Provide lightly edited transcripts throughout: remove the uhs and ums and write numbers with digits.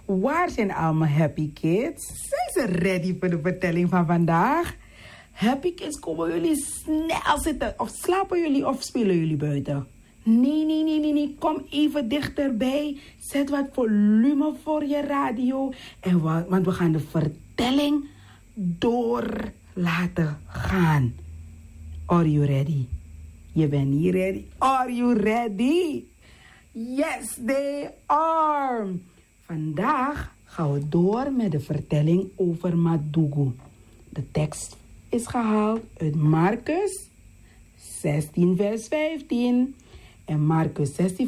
Waar zijn al mijn happy kids? Zijn ze ready voor de vertelling van vandaag? Happy kids, komen jullie snel zitten? Of slapen jullie of spelen jullie buiten? Nee. Kom even dichterbij. Zet wat volume voor je radio. Want we gaan de vertelling door laten gaan. Are you ready? Je bent niet ready. Are you ready? Yes, they are. Vandaag gaan we door met de vertelling over Madugu. De tekst is gehaald uit Marcus 16 vers 15. En Marcus 16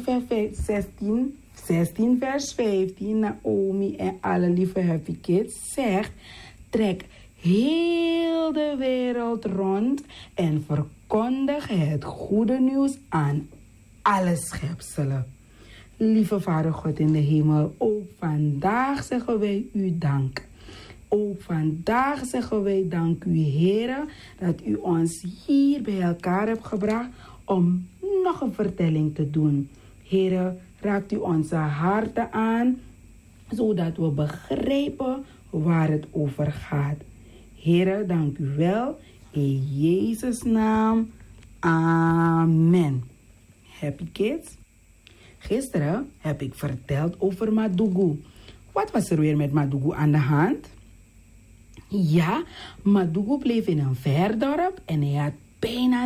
vers 15, Naomi en alle lieve happy kids zegt: trek heel de wereld rond en verkondig het goede nieuws aan alle schepselen. Lieve Vader God in de hemel, ook vandaag zeggen wij u dank. Ook vandaag zeggen wij dank u, Heere, dat u ons hier bij elkaar hebt gebracht om nog een vertelling te doen. Heere, raakt u onze harten aan, zodat we begrijpen waar het over gaat. Heere, dank u wel. In Jezus' naam. Amen. Happy kids? Gisteren heb ik verteld over Madugu. Wat was er weer met Madugu aan de hand? Ja, Madugu bleef in een ver dorp en hij had bijna